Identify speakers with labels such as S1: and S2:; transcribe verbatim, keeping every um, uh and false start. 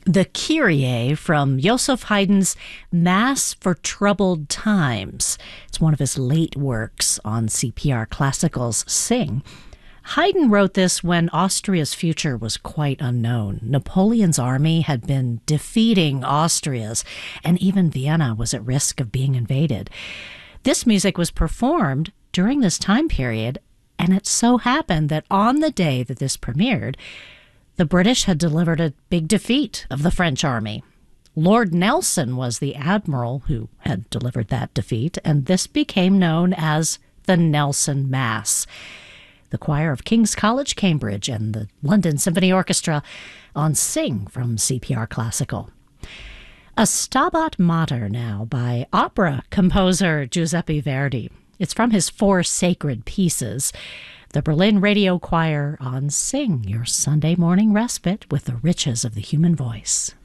S1: The Kyrie from Joseph Haydn's Mass for Troubled Times. It's one of his late works on C P R Classical's Sing. Haydn wrote this when Austria's future was quite unknown. Napoleon's army had been defeating Austria's, and even Vienna was at risk of being invaded. This music was performed during this time period, and it so happened that on the day that this premiered, the British had delivered a big defeat of the French army. Lord Nelson was the admiral who had delivered that defeat, and this became known as the Nelson Mass. The choir of King's College, Cambridge, and the London Symphony Orchestra on Sing from C P R Classical. A Stabat Mater now by opera composer Giuseppe Verdi. It's from his Four Sacred Pieces. The Berlin Radio Choir on Sing, your Sunday morning respite with the riches of the human voice.